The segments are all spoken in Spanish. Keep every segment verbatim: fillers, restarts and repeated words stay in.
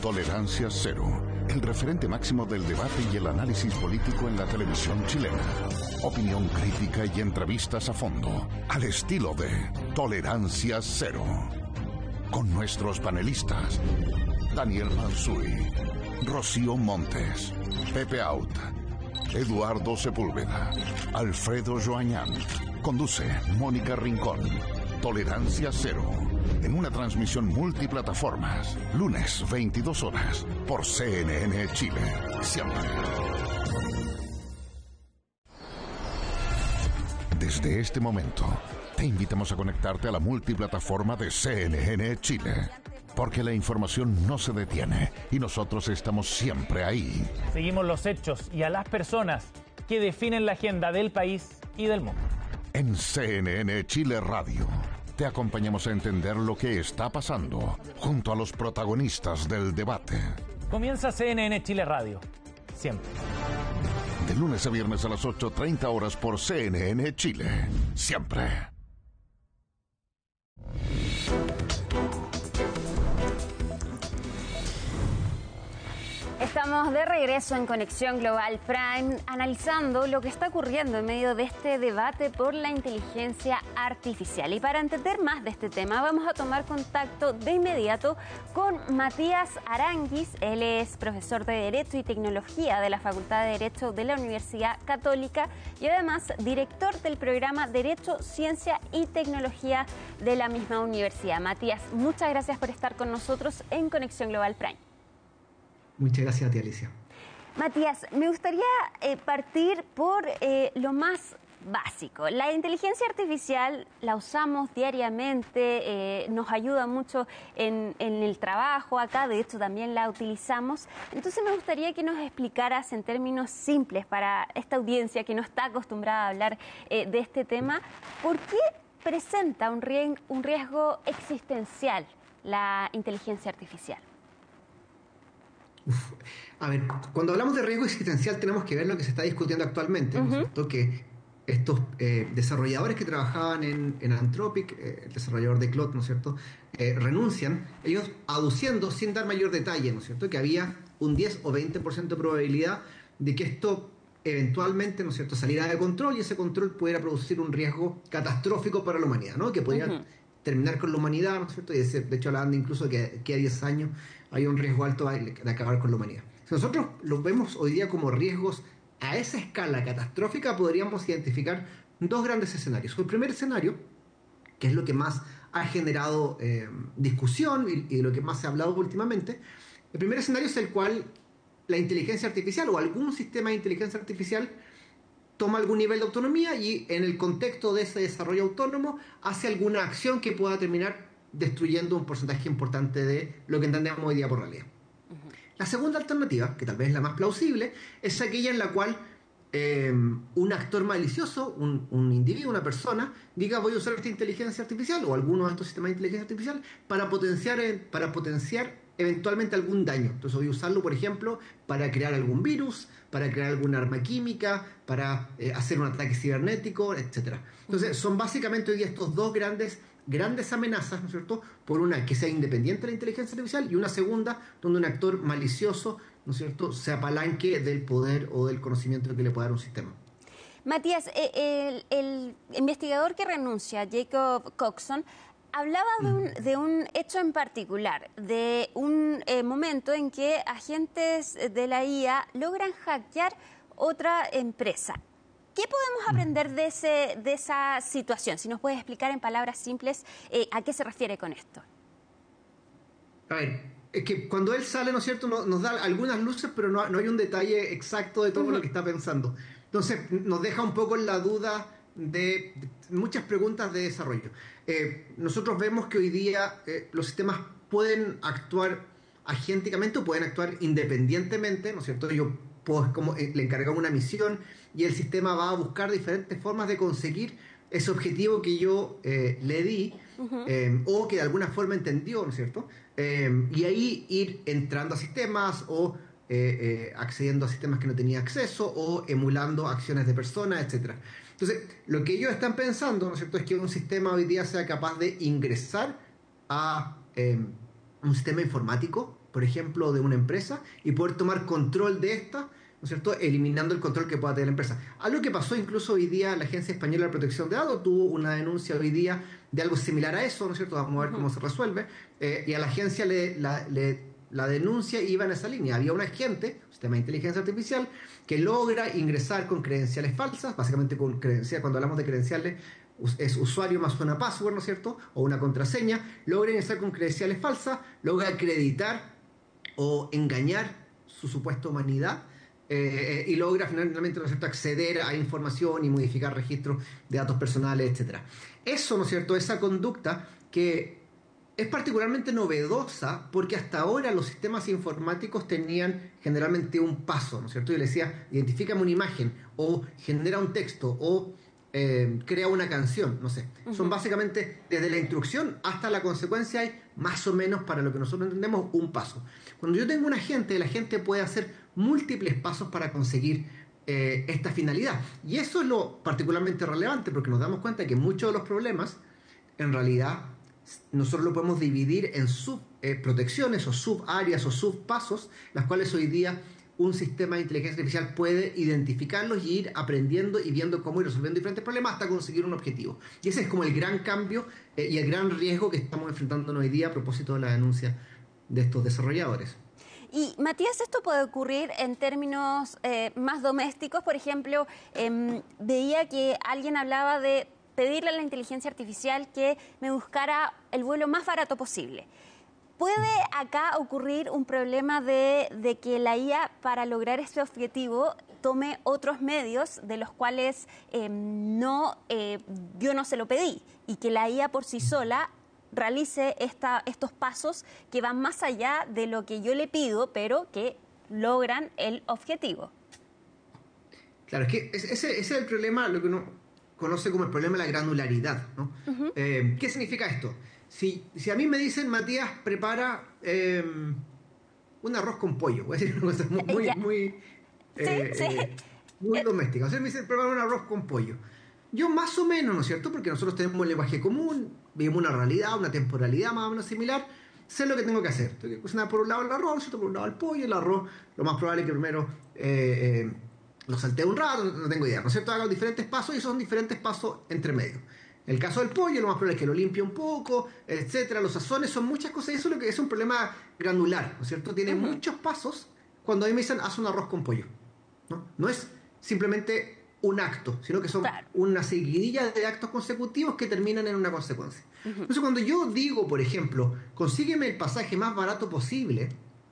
Tolerancia Cero, el referente máximo del debate y el análisis político en la televisión chilena. Opinión crítica y entrevistas a fondo, al estilo de Tolerancia Cero. Con nuestros panelistas, Daniel Mansuy, Rocío Montes, Pepe Out, Eduardo Sepúlveda, Alfredo Joañán. Conduce Mónica Rincón. Tolerancia Cero, en una transmisión multiplataformas, lunes veintidós horas, por C N N Chile. Siempre. Desde este momento, te invitamos a conectarte a la multiplataforma de C N N Chile, porque la información no se detiene y nosotros estamos siempre ahí. Seguimos los hechos y a las personas que definen la agenda del país y del mundo. En C N N Chile Radio, te acompañamos a entender lo que está pasando junto a los protagonistas del debate. Comienza C N N Chile Radio, siempre. De lunes a viernes a las ocho treinta horas por C N N Chile, siempre. Estamos de regreso en Conexión Global Prime, analizando lo que está ocurriendo en medio de este debate por la inteligencia artificial. Y para entender más de este tema, vamos a tomar contacto de inmediato con Matías Aranguis. Él es profesor de Derecho y Tecnología de la Facultad de Derecho de la Universidad Católica y además director del programa Derecho, Ciencia y Tecnología de la misma universidad. Matías, muchas gracias por estar con nosotros en Conexión Global Prime. Muchas gracias a ti, Alicia. Matías, me gustaría eh, partir por eh, lo más básico. La inteligencia artificial la usamos diariamente, eh, nos ayuda mucho en, en el trabajo acá, de hecho también la utilizamos. Entonces me gustaría que nos explicaras en términos simples para esta audiencia que no está acostumbrada a hablar eh, de este tema, ¿por qué presenta un riesgo, un riesgo existencial la inteligencia artificial? Uf. A ver, cuando hablamos de riesgo existencial tenemos que ver lo que se está discutiendo actualmente, ¿no es cierto? Que estos eh, desarrolladores que trabajaban en, en Anthropic, eh, el desarrollador de Claude, ¿no es cierto?, eh, renuncian, ellos aduciendo, sin dar mayor detalle, ¿no es cierto?, que había un diez o veinte por ciento de probabilidad de que esto eventualmente, ¿no es cierto?, saliera de control y ese control pudiera producir un riesgo catastrófico para la humanidad, ¿no?, que podría uh-huh. terminar con la humanidad, ¿no es cierto?, y de, de hecho hablaban incluso que, que a diez años hay un riesgo alto de, de acabar con la humanidad. Si nosotros lo vemos hoy día como riesgos a esa escala catastrófica, podríamos identificar dos grandes escenarios. El primer escenario, que es lo que más ha generado eh, discusión y, y lo que más se ha hablado últimamente, el primer escenario es el cual la inteligencia artificial o algún sistema de inteligencia artificial toma algún nivel de autonomía y en el contexto de ese desarrollo autónomo hace alguna acción que pueda terminar destruyendo un porcentaje importante de lo que entendemos hoy día por realidad. Uh-huh. La segunda alternativa, que tal vez es la más plausible, es aquella en la cual eh, un actor malicioso, un, un individuo, una persona, diga voy a usar esta inteligencia artificial o alguno de estos sistemas de inteligencia artificial para potenciar, para potenciar eventualmente algún daño. Entonces voy a usarlo, por ejemplo, para crear algún virus, para crear alguna arma química, para eh, hacer un ataque cibernético, etcétera. Entonces son básicamente hoy día estos dos grandes grandes amenazas, ¿no es cierto?, por una que sea independiente de la inteligencia artificial y una segunda donde un actor malicioso, ¿no es cierto?, se apalanque del poder o del conocimiento que le pueda dar un sistema. Matías, el, el investigador que renuncia, Jacob Coxon, hablaba de un, de un hecho en particular, de un eh, momento en que agentes de la I A logran hackear otra empresa. ¿Qué podemos aprender de, ese, de esa situación? Si nos puedes explicar en palabras simples eh, a qué se refiere con esto. A ver, es que cuando él sale, ¿no es cierto?, nos, nos da algunas luces, pero no, no hay un detalle exacto de todo uh-huh. lo que está pensando. Entonces, nos deja un poco en la duda de, de muchas preguntas de desarrollo. Eh, nosotros vemos que hoy día eh, los sistemas pueden actuar agénticamente o pueden actuar independientemente, ¿no es cierto? Yo puedo, como, eh, le encargamos una misión y el sistema va a buscar diferentes formas de conseguir ese objetivo que yo eh, le di uh-huh. eh, o que de alguna forma entendió, ¿no es cierto? Eh, y ahí ir entrando a sistemas o eh, eh, accediendo a sistemas que no tenía acceso o emulando acciones de personas, etcétera. Entonces, lo que ellos están pensando, ¿no es cierto?, es que un sistema hoy día sea capaz de ingresar a eh, un sistema informático, por ejemplo, de una empresa y poder tomar control de esta, ¿no es cierto?, eliminando el control que pueda tener la empresa. Algo que pasó incluso hoy día, la Agencia Española de Protección de Datos tuvo una denuncia hoy día de algo similar a eso, ¿no es cierto? Vamos a ver cómo se resuelve. Eh, y a la agencia le, la, le, la denuncia iba en esa línea. Había un agente, un sistema de inteligencia artificial, que logra ingresar con credenciales falsas, básicamente con credenciales, cuando hablamos de credenciales, es usuario más una password, ¿no es cierto?, o una contraseña, logra ingresar con credenciales falsas, logra acreditar o engañar su supuesta humanidad, eh, y logra finalmente, ¿no es cierto?, acceder a información y modificar registros de datos personales, etcétera. Eso, ¿no es cierto?, esa conducta que es particularmente novedosa porque hasta ahora los sistemas informáticos tenían generalmente un paso, ¿no es cierto? Yo le decía, identifícame una imagen o genera un texto o Eh, crea una canción, no sé. Uh-huh. Son básicamente, desde la instrucción hasta la consecuencia, hay más o menos, para lo que nosotros entendemos, un paso. Cuando yo tengo un agente, el agente puede hacer múltiples pasos para conseguir eh, esta finalidad. Y eso es lo particularmente relevante, porque nos damos cuenta que muchos de los problemas, en realidad, nosotros lo podemos dividir en subprotecciones eh, o subáreas o subpasos, las cuales hoy día un sistema de inteligencia artificial puede identificarlos y ir aprendiendo y viendo cómo ir resolviendo diferentes problemas hasta conseguir un objetivo. Y ese es como el gran cambio eh, y el gran riesgo que estamos enfrentando hoy día a propósito de la denuncia de estos desarrolladores. Y Matías, esto puede ocurrir en términos eh, más domésticos. Por ejemplo, eh, veía que alguien hablaba de pedirle a la inteligencia artificial que me buscara el vuelo más barato posible. ¿Puede acá ocurrir un problema de, de que la I A, para lograr este objetivo, tome otros medios de los cuales eh, no, eh, yo no se lo pedí, y que la I A por sí sola realice esta, estos pasos que van más allá de lo que yo le pido, pero que logran el objetivo? Claro, es que ese, ese es el problema, lo que uno conoce como el problema de la granularidad, ¿no? Uh-huh. Eh, ¿Qué significa esto? Si, si a mí me dicen, Matías, prepara eh, un arroz con pollo, voy a decir una cosa muy, muy, muy, eh, sí, sí. Eh, muy doméstica. O sea, me dicen, prepara un arroz con pollo. Yo más o menos, ¿no es cierto?, porque nosotros tenemos un lenguaje común, vivimos una realidad, una temporalidad más o menos similar, sé lo que tengo que hacer. Tengo que cocinar por un lado el arroz, ¿cierto?, por un lado el pollo, el arroz, lo más probable es que primero eh, eh, lo saltee un rato, no, no tengo idea, ¿no es cierto?, hago diferentes pasos y esos son diferentes pasos entre medio. En el caso del pollo, lo más probable es que lo limpie un poco, etcétera. Los sazones son muchas cosas, y eso es lo que es un problema granular, ¿no es cierto? Tiene uh-huh. muchos pasos cuando a mí me dicen, haz un arroz con pollo, ¿no? No es simplemente un acto, sino que son claro. una seguidilla de actos consecutivos que terminan en una consecuencia. Uh-huh. Entonces, cuando yo digo, por ejemplo, consígueme el pasaje más barato posible,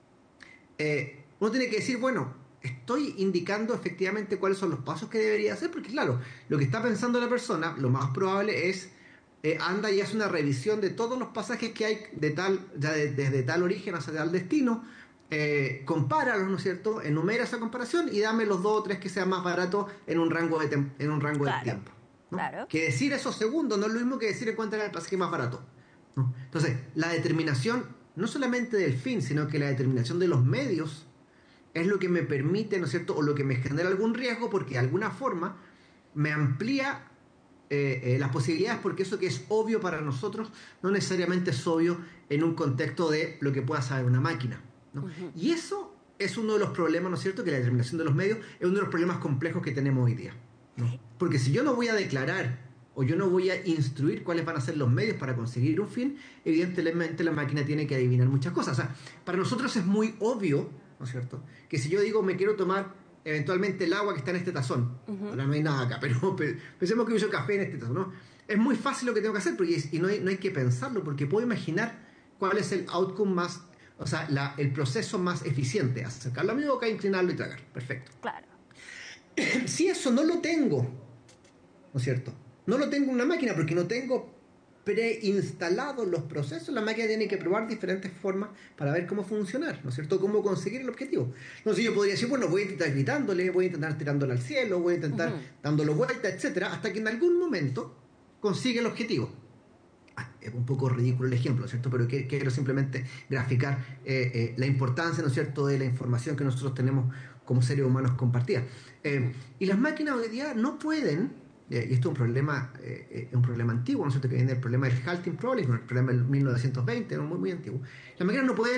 eh, uno tiene que decir, bueno, estoy indicando efectivamente cuáles son los pasos que debería hacer, porque claro, lo que está pensando la persona, lo más probable es, eh, anda y hace una revisión de todos los pasajes que hay de tal, ya de, desde tal origen hasta tal destino, eh, compáralos, ¿no es cierto?, enumera esa comparación y dame los dos o tres que sean más baratos en un rango de, tem- en un rango claro, de tiempo, ¿no? Claro. Que decir esos segundos no es lo mismo que decir encuentra el pasaje más barato, ¿no? Entonces, la determinación no solamente del fin, sino que la determinación de los medios es lo que me permite, ¿no es cierto?, o lo que me genera algún riesgo, porque de alguna forma me amplía eh, eh, las posibilidades, porque eso que es obvio para nosotros no necesariamente es obvio en un contexto de lo que pueda saber una máquina, ¿no? Uh-huh. Y eso es uno de los problemas, ¿no es cierto?, que la determinación de los medios es uno de los problemas complejos que tenemos hoy día, ¿no? Porque si yo no voy a declarar o yo no voy a instruir cuáles van a ser los medios para conseguir un fin, evidentemente la máquina tiene que adivinar muchas cosas. O sea, para nosotros es muy obvio, ¿no es cierto?, que si yo digo me quiero tomar eventualmente el agua que está en este tazón, uh-huh. ahora no hay nada acá, pero, pero pensemos que uso café en este tazón, ¿no? Es muy fácil lo que tengo que hacer, porque, y no hay, no hay que pensarlo, porque puedo imaginar cuál es el outcome más, o sea, la, el proceso más eficiente, acercarlo a mi boca, inclinarlo y tragar, perfecto. Claro. Si eso no lo tengo, ¿no es cierto?, no lo tengo en una máquina, porque no tengo preinstalados los procesos, la máquina tiene que probar diferentes formas para ver cómo funcionar, ¿no es cierto?, cómo conseguir el objetivo. Entonces yo podría decir, bueno, voy a intentar gritándole, voy a intentar tirándole al cielo, voy a intentar uh-huh. dándole vuelta, etcétera, hasta que en algún momento consigue el objetivo. Ah, es un poco ridículo el ejemplo, ¿no es cierto?, pero que, quiero simplemente graficar eh, eh, la importancia, ¿no es cierto?, de la información que nosotros tenemos como seres humanos compartida. Eh, y las máquinas hoy día no pueden, y esto es un problema, eh, un problema antiguo, ¿no es cierto?, que viene del problema del halting problem, el problema del mil novecientos veinte, ¿no?, muy, muy antiguo. Las máquinas no pueden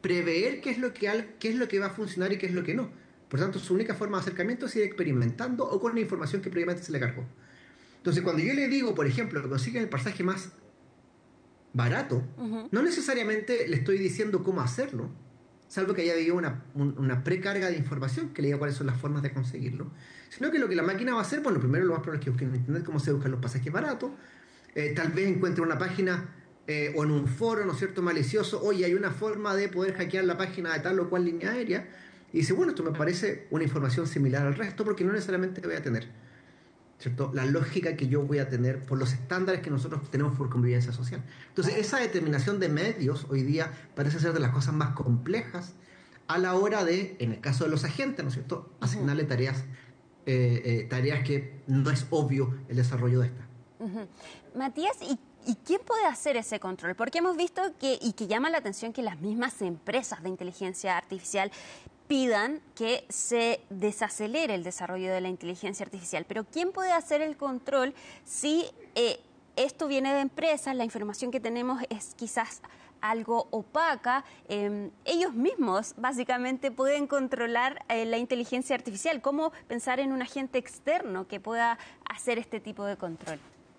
prever qué es lo que, al- qué es lo que va a funcionar y qué es lo que no. Por tanto, su única forma de acercamiento es ir experimentando o con la información que previamente se le cargó. Entonces, cuando yo le digo, por ejemplo, que consiguen el pasaje más barato, Ujú. no necesariamente le estoy diciendo cómo hacerlo, salvo que haya habido una, un- una precarga de información que le diga cuáles son las formas de conseguirlo, sino que lo que la máquina va a hacer, bueno, primero lo más probable es que busque en internet cómo se buscan los pasajes baratos, eh, tal vez encuentre una página eh, o en un foro, ¿no es cierto?, malicioso, oye, hay una forma de poder hackear la página de tal o cual línea aérea, y dice, bueno, esto me parece una información similar al resto, porque no necesariamente voy a tener, ¿cierto?, la lógica que yo voy a tener por los estándares que nosotros tenemos por convivencia social. Entonces, esa determinación de medios hoy día parece ser de las cosas más complejas a la hora de, en el caso de los agentes, ¿no es cierto?, asignarle tareas, eh, eh, tareas que no es obvio el desarrollo de estas. Ujú. Matías, ¿y, ¿y quién puede hacer ese control? Porque hemos visto que, y que llama la atención que las mismas empresas de inteligencia artificial pidan que se desacelere el desarrollo de la inteligencia artificial. Pero ¿quién puede hacer el control si eh, esto viene de empresas, la información que tenemos es quizás algo opaca? Eh, ellos mismos básicamente pueden controlar eh, la inteligencia artificial. ¿Cómo pensar en un agente externo que pueda hacer este tipo de control?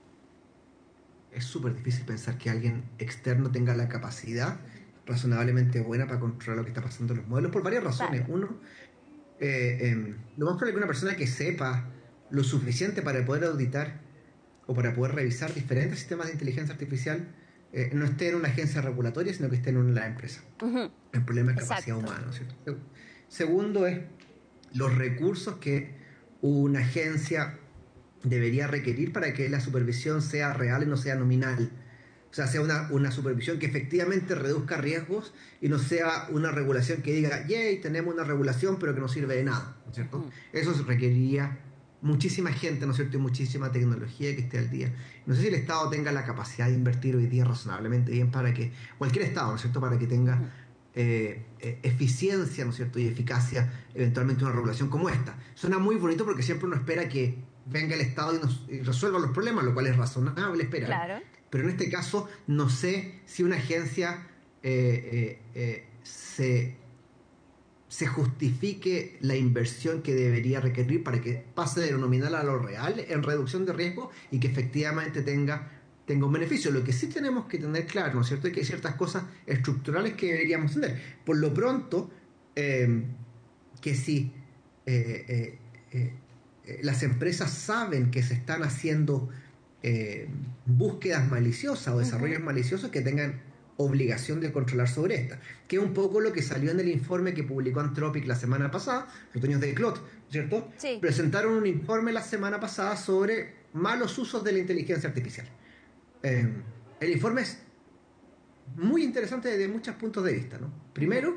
Es súper difícil pensar que alguien externo tenga la capacidad razonablemente buena para controlar lo que está pasando en los modelos por varias razones. Claro. Uno, eh, eh, lo más probable es que una persona que sepa lo suficiente para poder auditar o para poder revisar diferentes sistemas de inteligencia artificial eh, no esté en una agencia regulatoria, sino que esté en una de las empresas. Ujú. El problema es capacidad Exacto. humana, ¿no es cierto? Seg- Segundo es los recursos que una agencia debería requerir para que la supervisión sea real y no sea nominal. O sea, sea una, una supervisión que efectivamente reduzca riesgos y no sea una regulación que diga, yay, tenemos una regulación, pero que no sirve de nada, ¿no es cierto? Mm. Eso requeriría muchísima gente, ¿no es cierto? Y muchísima tecnología que esté al día. No sé si el Estado tenga la capacidad de invertir hoy día razonablemente bien para que, cualquier Estado, ¿no es cierto?, para que tenga eh, eh, eficiencia, ¿no es cierto?, y eficacia eventualmente una regulación como esta. Suena muy bonito porque siempre uno espera que venga el Estado y, nos, y resuelva los problemas, lo cual es razonable esperar. Claro. Pero en este caso no sé si una agencia eh, eh, eh, se, se justifique la inversión que debería requerir para que pase de lo nominal a lo real en reducción de riesgo y que efectivamente tenga, tenga un beneficio. Lo que sí tenemos que tener claro, ¿no es cierto?, es que hay ciertas cosas estructurales que deberíamos tener. Por lo pronto, eh, que si eh, eh, eh, eh, las empresas saben que se están haciendo eh, búsquedas maliciosas o desarrollos uh-huh. maliciosos, que tengan obligación de controlar sobre esta, que es un poco lo que salió en el informe que publicó Anthropic la semana pasada, los dueños de Claude, ¿cierto? Sí. Presentaron un informe la semana pasada sobre malos usos de la inteligencia artificial. Eh, el informe es muy interesante desde muchos puntos de vista, ¿no? Primero,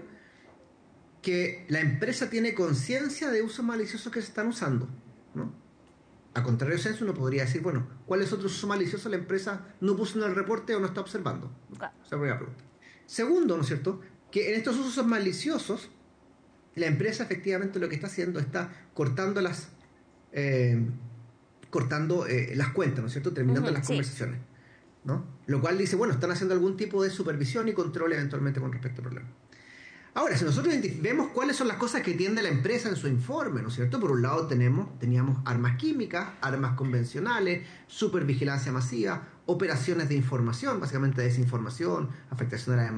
que la empresa tiene conciencia de usos maliciosos que se están usando, ¿no? A contrario de eso, uno podría decir, bueno, ¿cuáles otros usos maliciosos la empresa no puso en el reporte o no está observando? Okay. Esa es la primera pregunta. Segundo, ¿no es cierto?, que en estos usos maliciosos, la empresa efectivamente lo que está haciendo está cortando las eh, cortando eh, las cuentas, ¿no es cierto?, terminando uh-huh, las sí. conversaciones, ¿no? Lo cual dice, bueno, están haciendo algún tipo de supervisión y control eventualmente con respecto al problema. Ahora, si nosotros vemos cuáles son las cosas que tiende la empresa en su informe, ¿no es cierto? Por un lado tenemos, teníamos armas químicas, armas convencionales, supervigilancia masiva, operaciones de información, básicamente desinformación, afectación de la democracia,